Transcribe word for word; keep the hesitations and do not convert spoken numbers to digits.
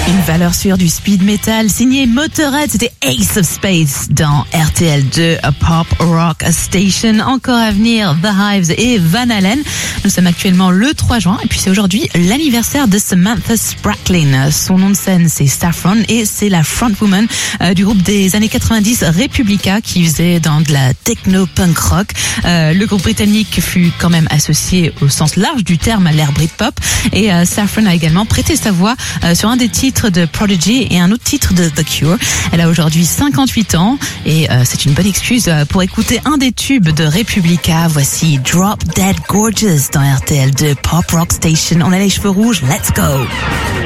Une valeur sûre du speed metal signé Motorhead, c'était Ace of Spades dans R T L deux Pop Rock Station. Encore à venir, The Hives et Van Halen. Nous sommes actuellement le trois juin et puis c'est aujourd'hui l'anniversaire de Samantha Spratlin. Son nom de scène c'est Saffron et c'est la frontwoman euh, du groupe des années quatre-vingt-dix Republica qui faisait dans de la techno-punk rock. Euh, le groupe britannique fut quand même associé au sens large du terme à l'ère Britpop et euh, Saffron a également prêté sa voix euh, sur un des titres de Prodigy et un autre titre de The Cure. Elle a aujourd'hui cinquante-huit ans et euh, c'est une bonne excuse pour écouter un des tubes de Republica. Voici Drop Dead Gorgeous dans R T L deux Pop Rock Station. On a les cheveux rouges, let's go!